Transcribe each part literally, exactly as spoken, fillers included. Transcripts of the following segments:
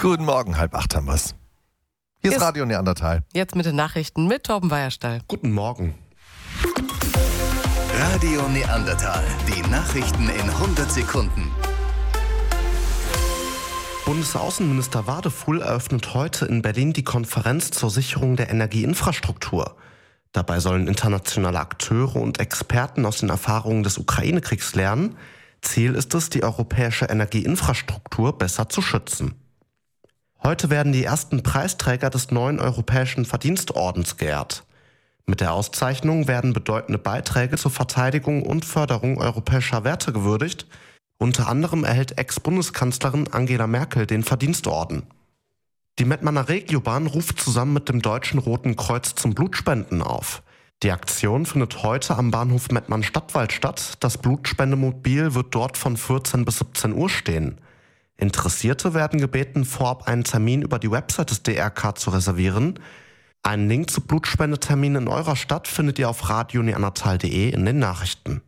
Guten Morgen, halb acht haben wir's. Hier ist, ist Radio Neandertal. Jetzt mit den Nachrichten mit Torben Weierstall. Guten Morgen. Radio Neandertal, die Nachrichten in hundert Sekunden. Bundesaußenminister Wadefuhl eröffnet heute in Berlin die Konferenz zur Sicherung der Energieinfrastruktur. Dabei sollen internationale Akteure und Experten aus den Erfahrungen des Ukraine-Kriegs lernen. Ziel ist es, die europäische Energieinfrastruktur besser zu schützen. Heute werden die ersten Preisträger des neuen Europäischen Verdienstordens geehrt. Mit der Auszeichnung werden bedeutende Beiträge zur Verteidigung und Förderung europäischer Werte gewürdigt. Unter anderem erhält Ex-Bundeskanzlerin Angela Merkel den Verdienstorden. Die Mettmanner Regiobahn ruft zusammen mit dem Deutschen Roten Kreuz zum Blutspenden auf. Die Aktion findet heute am Bahnhof Mettmann-Stadtwald statt. Das Blutspendemobil wird dort von vierzehn bis siebzehn Uhr stehen. Interessierte werden gebeten, vorab einen Termin über die Website des D R K zu reservieren. Einen Link zu Blutspendeterminen in eurer Stadt findet ihr auf radio neandertal punkt de in den Nachrichten.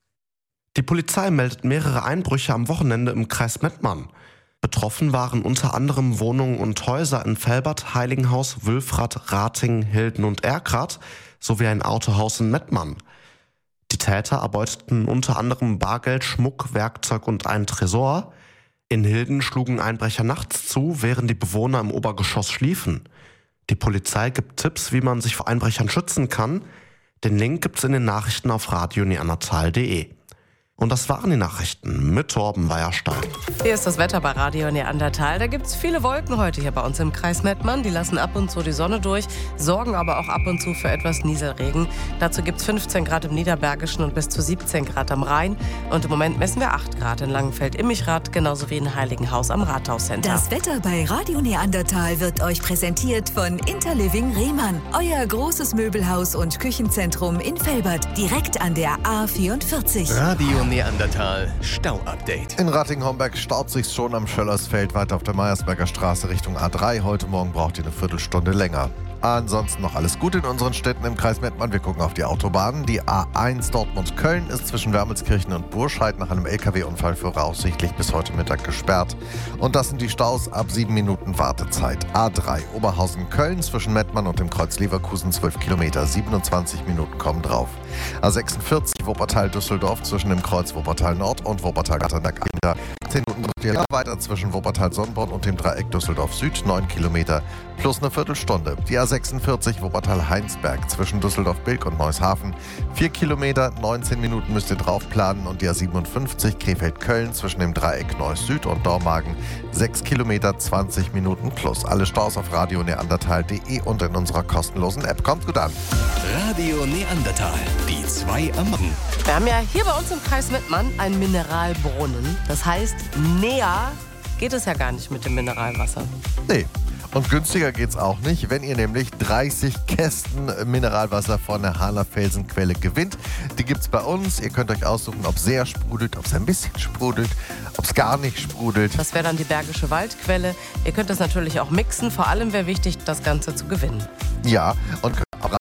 Die Polizei meldet mehrere Einbrüche am Wochenende im Kreis Mettmann. Betroffen waren unter anderem Wohnungen und Häuser in Velbert, Heiligenhaus, Wülfrath, Ratingen, Hilden und Erkrath sowie ein Autohaus in Mettmann. Die Täter erbeuteten unter anderem Bargeld, Schmuck, Werkzeug und einen Tresor. In Hilden schlugen Einbrecher nachts zu, während die Bewohner im Obergeschoss schliefen. Die Polizei gibt Tipps, wie man sich vor Einbrechern schützen kann. Den Link gibt's in den Nachrichten auf radio neandertal punkt de. Und das waren die Nachrichten mit Torben Weierstall. Hier ist das Wetter bei Radio Neandertal. Da gibt es viele Wolken heute hier bei uns im Kreis Mettmann. Die lassen ab und zu die Sonne durch, sorgen aber auch ab und zu für etwas Nieselregen. Dazu gibt es fünfzehn Grad im Niederbergischen und bis zu siebzehn Grad am Rhein. Und im Moment messen wir acht Grad in Langenfeld-Immichrath, genauso wie in Heiligenhaus am Rathauscenter. Das Wetter bei Radio Neandertal wird euch präsentiert von Interliving Rehmann. Euer großes Möbelhaus und Küchenzentrum in Velbert, direkt an der A vierundvierzig. Radio Neandertal Stau-Update. In Ratingen-Homberg staut sich's schon am Schöllersfeld weiter auf der Meiersberger Straße Richtung A drei. Heute Morgen braucht ihr eine Viertelstunde länger. Ansonsten noch alles gut in unseren Städten im Kreis Mettmann. Wir gucken auf die Autobahnen. Die A eins Dortmund-Köln ist zwischen Wermelskirchen und Burscheid nach einem L K W-Unfall voraussichtlich bis heute Mittag gesperrt. Und das sind die Staus ab sieben Minuten Wartezeit. A drei Oberhausen-Köln zwischen Mettmann und dem Kreuz Leverkusen zwölf Kilometer, siebenundzwanzig Minuten kommen drauf. A sechsundvierzig Wuppertal-Düsseldorf zwischen dem Kreuz Wuppertal-Nord und Wuppertal-Gatternack zehn Minuten weiter zwischen Wuppertal-Sonnborn und dem Dreieck Düsseldorf-Süd, neun Kilometer plus eine Viertelstunde. Die A sechsundvierzig Wuppertal-Heinsberg zwischen Düsseldorf-Bilk und Neushafen, vier Kilometer, neunzehn Minuten müsst ihr drauf planen. Und die A siebenundfünfzig Krefeld-Köln zwischen dem Dreieck Neuss-Süd und Dormagen, sechs Kilometer, zwanzig Minuten plus. Alle Staus auf radio neandertal punkt de und in unserer kostenlosen App. Kommt gut an. Radio Neandertal, die zwei am Morgen. Wir haben ja hier bei uns im Kreis Mettmann einen Mineralbrunnen. Das heißt, näher geht es ja gar nicht mit dem Mineralwasser. Nee. Und günstiger geht's auch nicht, wenn ihr nämlich dreißig Kästen Mineralwasser von der Hahner Felsenquelle gewinnt. Die gibt's bei uns. Ihr könnt euch aussuchen, ob es sehr sprudelt, ob es ein bisschen sprudelt, ob es gar nicht sprudelt. Das wäre dann die Bergische Waldquelle. Ihr könnt das natürlich auch mixen. Vor allem wäre wichtig, das Ganze zu gewinnen. Ja, und könnt auch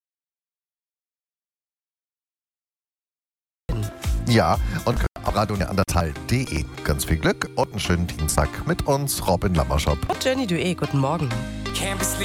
Ja, und radio neandertal punkt de. Ganz viel Glück und einen schönen Dienstag mit uns, Robin Lammerschop. Und Jenny Dué, guten Morgen. Can't be sleeping.